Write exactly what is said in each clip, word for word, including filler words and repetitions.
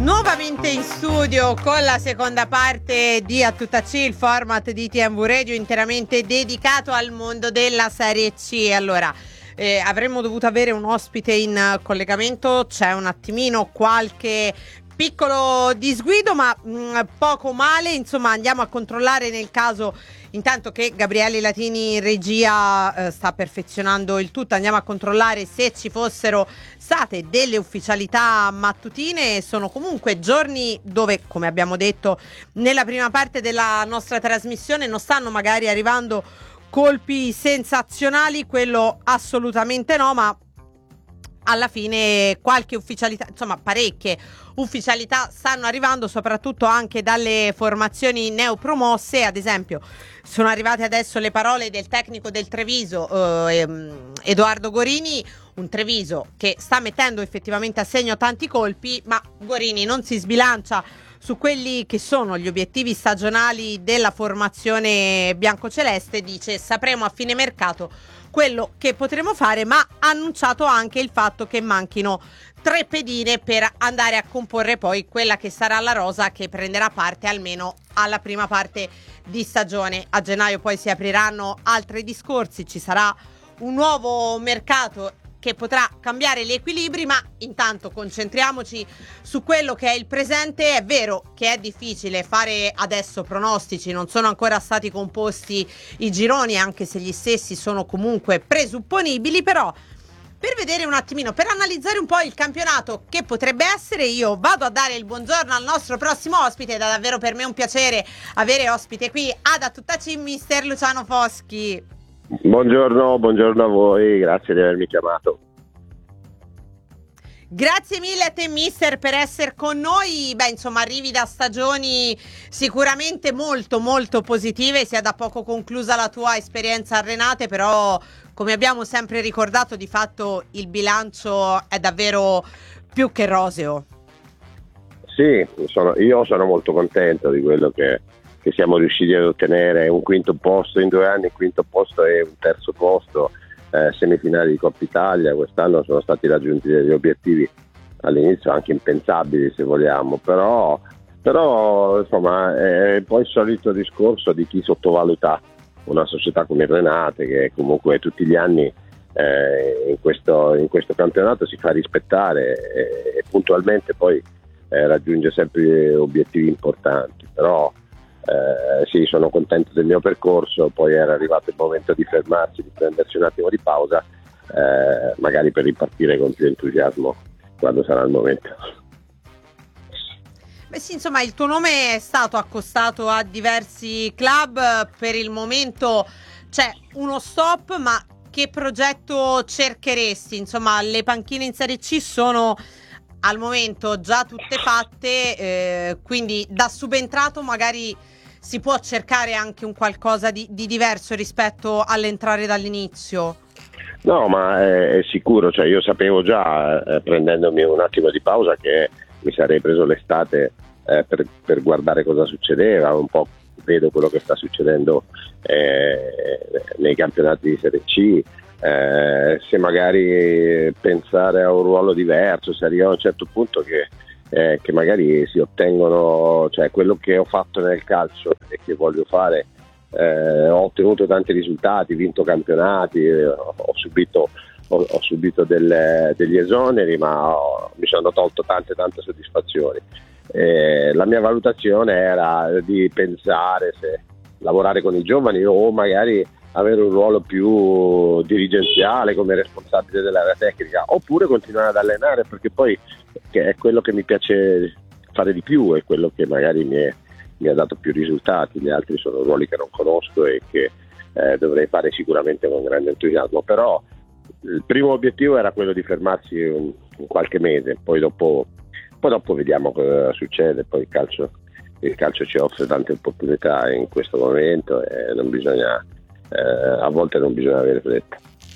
Nuovamente in studio con la seconda parte di A Tutta C, il format di T M V Radio interamente dedicato al mondo della Serie C. Allora, eh, avremmo dovuto avere un ospite in collegamento, c'è un attimino qualche piccolo disguido, ma mh, poco male. Insomma, andiamo a controllare nel caso, intanto che Gabriele Latini in regia eh, sta perfezionando il tutto, andiamo a controllare se ci fossero state delle ufficialità mattutine. Sono comunque giorni dove, come abbiamo detto nella prima parte della nostra trasmissione, non stanno magari arrivando colpi sensazionali, quello assolutamente no, ma alla fine qualche ufficialità, insomma parecchie ufficialità stanno arrivando, soprattutto anche dalle formazioni neopromosse. Ad esempio sono arrivate adesso le parole del tecnico del Treviso, eh, Edoardo Gorini, un Treviso che sta mettendo effettivamente a segno tanti colpi, ma Gorini non si sbilancia su quelli che sono gli obiettivi stagionali della formazione biancoceleste. Dice: sapremo a fine mercato quello che potremo fare, ma ha annunciato anche il fatto che manchino tre pedine per andare a comporre poi quella che sarà la rosa che prenderà parte almeno alla prima parte di stagione. A gennaio poi si apriranno altri discorsi, ci sarà un nuovo mercato che potrà cambiare gli equilibri, ma intanto concentriamoci su quello che è il presente. È vero che è difficile fare adesso pronostici, non sono ancora stati composti i gironi, anche se gli stessi sono comunque presupponibili, però per vedere un attimino, per analizzare un po' il campionato che potrebbe essere, io vado a dare il buongiorno al nostro prossimo ospite. Ed è davvero per me un piacere avere ospite qui ad A Tutta C mister Luciano Foschi. Buongiorno, buongiorno a voi, grazie di avermi chiamato. Grazie mille a te mister per essere con noi. Beh, insomma, arrivi da stagioni sicuramente molto molto positive, si è da poco conclusa la tua esperienza a Renate, però come abbiamo sempre ricordato di fatto il bilancio è davvero più che roseo. Sì, sono, io sono molto contento di quello che, che siamo riusciti ad ottenere, un quinto posto in due anni, quinto posto e un terzo posto, eh, semifinali di Coppa Italia. Quest'anno sono stati raggiunti degli obiettivi all'inizio anche impensabili se vogliamo, però, però insomma è poi il solito discorso di chi sottovaluta una società come il Renate, che comunque tutti gli anni eh, in, questo, in questo campionato si fa rispettare e, e puntualmente poi eh, raggiunge sempre obiettivi importanti. Però eh, sì, sono contento del mio percorso. Poi era arrivato il momento di fermarsi, di prendersi un attimo di pausa, eh, magari per ripartire con più entusiasmo quando sarà il momento. Beh sì, insomma, il tuo nome è stato accostato a diversi club, per il momento c'è uno stop, ma che progetto cercheresti? Insomma, le panchine in Serie C sono al momento già tutte fatte, eh, quindi da subentrato magari si può cercare anche un qualcosa di, di diverso rispetto all'entrare dall'inizio. No, ma è, è sicuro, cioè io sapevo già, eh, prendendomi un attimo di pausa, che mi sarei preso l'estate eh, per, per guardare cosa succedeva. Un po' vedo quello che sta succedendo eh, nei campionati di Serie C, eh, se magari pensare a un ruolo diverso, se arriva a un certo punto che, eh, che magari si ottengono, cioè quello che ho fatto nel calcio e che voglio fare. Eh, ho ottenuto tanti risultati, vinto campionati, eh, ho subito, ho, ho subito delle, degli esoneri, ma ho, mi sono tolto tante tante soddisfazioni. Eh, la mia valutazione era di pensare se lavorare con i giovani o magari avere un ruolo più dirigenziale come responsabile dell'area tecnica, oppure continuare ad allenare, perché poi che è quello che mi piace fare di più, è quello che magari mi è mi ha dato più risultati. Gli altri sono ruoli che non conosco e che eh, dovrei fare sicuramente con grande entusiasmo, però il primo obiettivo era quello di fermarsi un, un qualche mese, poi dopo, poi dopo vediamo cosa succede. Poi il calcio, il calcio ci offre tante opportunità in questo momento e non bisogna, eh, a volte non bisogna avere fretta.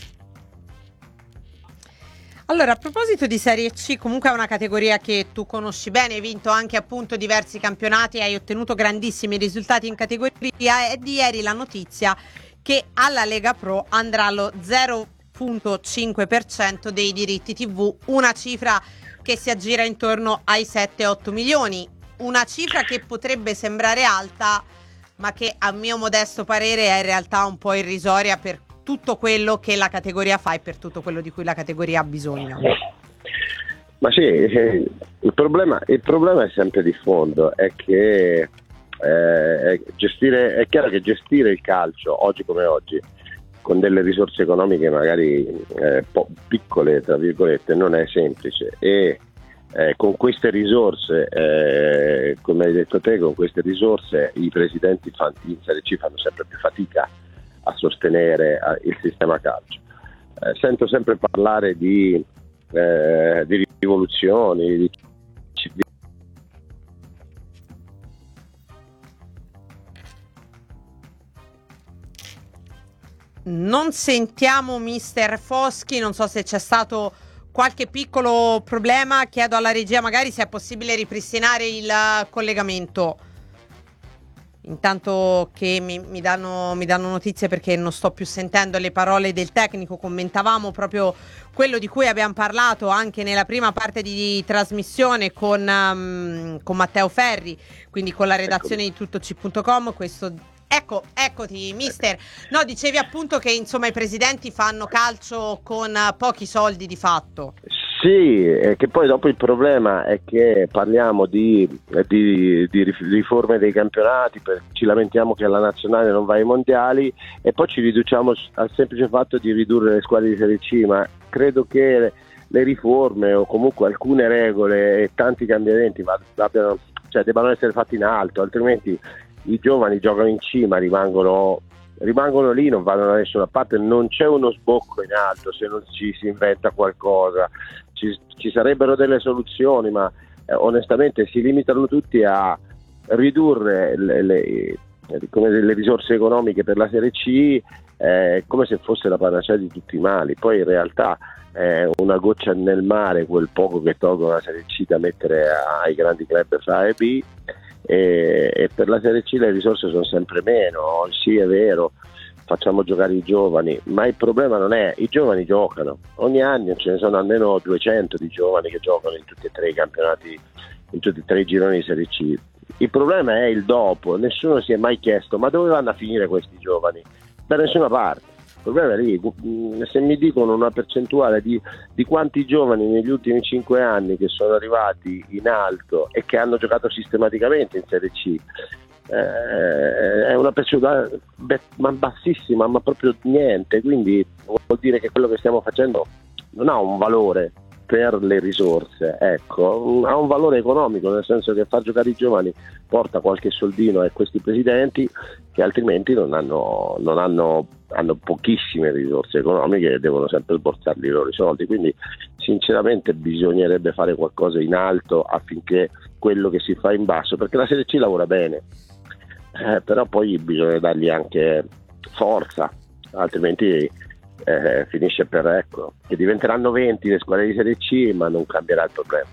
Allora, a proposito di Serie C, comunque è una categoria che tu conosci bene, hai vinto anche appunto diversi campionati, hai ottenuto grandissimi risultati in categoria. È di ieri la notizia che alla Lega Pro andrà lo zero virgola cinque per cento dei diritti tivù, una cifra che si aggira intorno ai sette otto milioni, una cifra che potrebbe sembrare alta, ma che a mio modesto parere è in realtà un po' irrisoria per tutto quello che la categoria fa e per tutto quello di cui la categoria ha bisogno. Ma sì, il problema, il problema è sempre di fondo, è che eh, gestire, è chiaro che gestire il calcio oggi come oggi con delle risorse economiche magari eh, po- piccole tra virgolette non è semplice, e eh, con queste risorse eh, come hai detto te, con queste risorse i presidenti fan- in Serie C fanno sempre più fatica a sostenere eh, il sistema calcio. Eh, sento sempre parlare di, eh, di rivoluzioni, di Non sentiamo mister Foschi, non so se c'è stato qualche piccolo problema, chiedo alla regia magari se è possibile ripristinare il collegamento. Intanto che mi, mi, danno, mi danno notizie, perché non sto più sentendo le parole del tecnico. Commentavamo proprio quello di cui abbiamo parlato anche nella prima parte di, di trasmissione con, um, con Matteo Ferri, quindi con la redazione di tutto c punto com. Questo Ecco, eccoti mister. No, dicevi appunto che insomma i presidenti fanno calcio con pochi soldi di fatto. Sì, e che poi dopo il problema è che parliamo di, di, di riforme dei campionati, per, ci lamentiamo che la nazionale non va ai mondiali e poi ci riduciamo al semplice fatto di ridurre le squadre di Serie C, ma credo che le riforme o comunque alcune regole e tanti cambiamenti abbiano, cioè, debbano essere fatti in alto, altrimenti i giovani giocano in cima, rimangono, rimangono lì, non vanno da nessuna parte, non c'è uno sbocco in alto se non ci si inventa qualcosa. Ci, ci sarebbero delle soluzioni, ma eh, onestamente si limitano tutti a ridurre le, le, come le risorse economiche per la Serie C eh, come se fosse la panacea di tutti i mali. Poi in realtà è una goccia nel mare quel poco che tolgono la Serie C da mettere ai grandi club A e B. E, e per la Serie C le risorse sono sempre meno. Sì, è vero, facciamo giocare i giovani, ma il problema non è, i giovani giocano, ogni anno ce ne sono almeno duecento di giovani che giocano in tutti e tre i campionati, in tutti e tre i gironi di Serie C. Il problema è il dopo, nessuno si è mai chiesto ma dove vanno a finire questi giovani? Da nessuna parte. Il problema è lì, se mi dicono una percentuale di, di quanti giovani negli ultimi cinque anni che sono arrivati in alto e che hanno giocato sistematicamente in Serie C, eh, è una percentuale ma bassissima, ma proprio niente, quindi vuol dire che quello che stiamo facendo non ha un valore per le risorse, ecco, ha un valore economico, nel senso che far giocare i giovani porta qualche soldino a questi presidenti che altrimenti non hanno, non hanno, hanno pochissime risorse economiche e devono sempre sborsarli i loro soldi, quindi sinceramente bisognerebbe fare qualcosa in alto affinché quello che si fa in basso, perché la Serie C lavora bene, eh, però poi bisogna dargli anche forza, altrimenti Eh, finisce per, ecco, che diventeranno venti le squadre di Serie C, ma non cambierà il problema.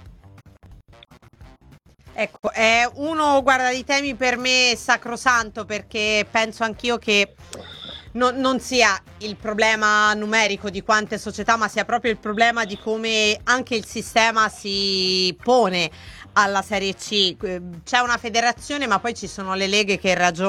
Ecco, è uno, guarda, di temi per me sacrosanto, perché penso anch'io che no, non sia il problema numerico di quante società, ma sia proprio il problema di come anche il sistema si pone alla Serie C. C'è una federazione, ma poi ci sono le leghe che ragionano